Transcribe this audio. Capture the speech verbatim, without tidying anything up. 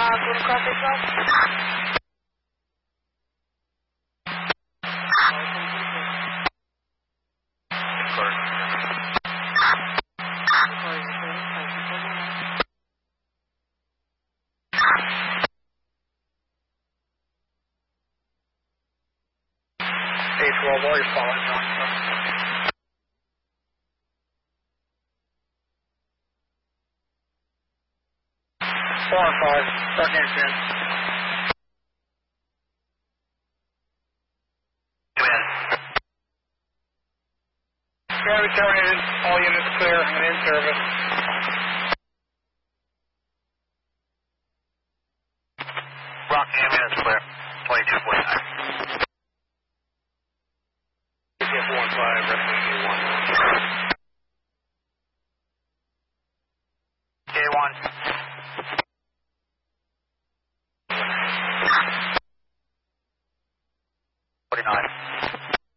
Gordon Cross twelve. A twelve, all your following John. Four and five, start near ten. Command. Gravity terminated, all units clear and in service. Rock ambulance clear, twenty-two forty-nine. F one five, rescue one. K one. forty-nine.